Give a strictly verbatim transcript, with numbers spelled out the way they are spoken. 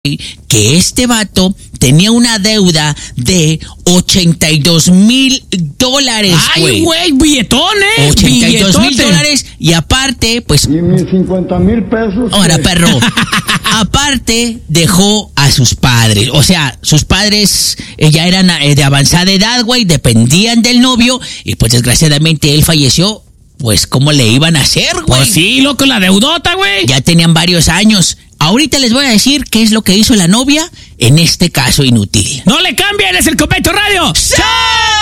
que este vato tenía una deuda de ochenta y dos mil dólares, güey. Ay, güey, billetón, ¿eh? ochenta y dos mil dólares y aparte, pues... Y mis cincuenta mil pesos. Ahora, perro. Aparte, dejó a sus padres. O sea, sus padres eh, ya eran eh, de avanzada edad, güey, dependían del novio y pues desgraciadamente él falleció. Pues, ¿cómo le iban a hacer, güey? Pues sí, loco, la deudota, güey. Ya tenían varios años. Ahorita les voy a decir qué es lo que hizo la novia en este caso inútil. ¡No le cambien! ¡Es el Convento Radio! ¡Sí!